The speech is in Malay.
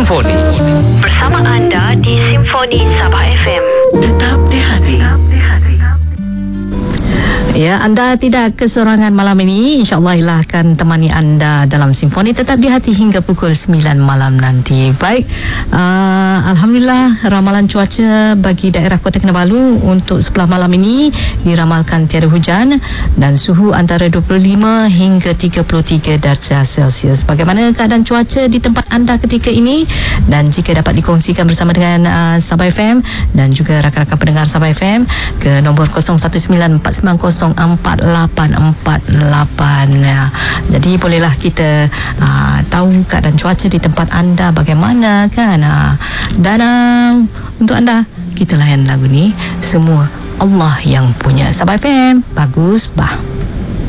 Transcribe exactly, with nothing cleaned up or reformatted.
Simfoni. Bersama anda di Simfoni Sabah F M. Tetap di hati. Ya, anda tidak kesorangan malam ini. InsyaAllah Ilah akan temani anda dalam Simfoni Tetap di Hati hingga pukul sembilan malam nanti. Baik, uh, Alhamdulillah, ramalan cuaca bagi daerah Kota Kinabalu untuk sebelah malam ini diramalkan tiada hujan dan suhu antara dua puluh lima hingga tiga puluh tiga darjah Celsius. Bagaimana keadaan cuaca di tempat anda ketika ini? Dan jika dapat dikongsikan bersama dengan uh, Sabah F M dan juga rakan-rakan pendengar Sabah F M ke nombor kosong satu sembilan empat sembilan kosong empat lapan empat lapan. Ya. Jadi bolehlah kita uh, tahu keadaan cuaca di tempat anda bagaimana kan. Uh, dan uh, untuk anda kita layan lagu ni, Semua Allah yang Punya. Sabah F M, bagus bah.